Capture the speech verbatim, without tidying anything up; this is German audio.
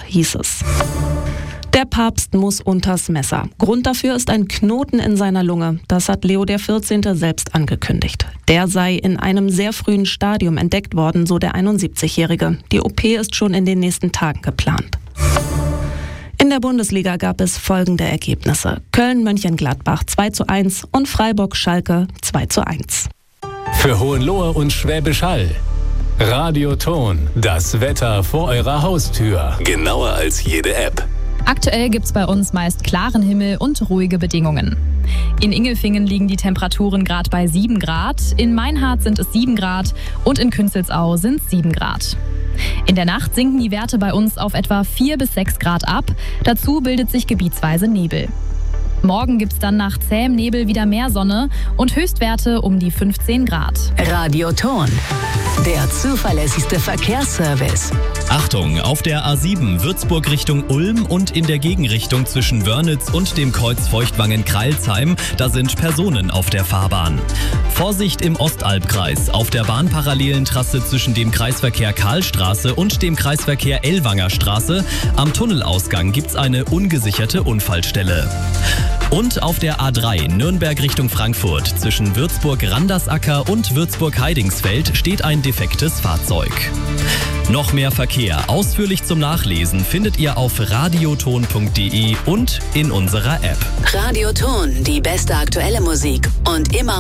hieß es. Der Papst muss unters Messer. Grund dafür ist ein Knoten in seiner Lunge. Das hat Leo der vierzehnte selbst angekündigt. Der sei in einem sehr frühen Stadium entdeckt worden, so der einundsiebzigjährige. Die O P ist schon in den nächsten Tagen geplant. In der Bundesliga gab es folgende Ergebnisse. Köln-Mönchengladbach zwei zu eins und Freiburg-Schalke zwei zu eins. Für Hohenlohe und Schwäbisch Hall. Radioton, das Wetter vor eurer Haustür. Genauer als jede App. Aktuell gibt's bei uns meist klaren Himmel und ruhige Bedingungen. In Ingelfingen liegen die Temperaturen gerade bei sieben Grad, in Meinhardt sind es sieben Grad und in Künzelsau sind es sieben Grad. In der Nacht sinken die Werte bei uns auf etwa vier bis sechs Grad ab, dazu bildet sich gebietsweise Nebel. Morgen gibt's dann nach zähem Nebel wieder mehr Sonne und Höchstwerte um die fünfzehn Grad. Radioton, der zuverlässigste Verkehrsservice. Achtung, auf der A sieben Würzburg Richtung Ulm und in der Gegenrichtung zwischen Wörnitz und dem Kreuz Feuchtwangen-Kreilsheim, da sind Personen auf der Fahrbahn. Vorsicht im Ostalbkreis, auf der bahnparallelen Trasse zwischen dem Kreisverkehr Karlstraße und dem Kreisverkehr Ellwanger Straße. Am Tunnelausgang gibt's eine ungesicherte Unfallstelle. Und auf der A drei Nürnberg Richtung Frankfurt zwischen Würzburg-Randersacker und Würzburg-Heidingsfeld steht ein defektes Fahrzeug. Noch mehr Verkehr ausführlich zum Nachlesen findet ihr auf radioton punkt de und in unserer App. Radioton, die beste aktuelle Musik und immer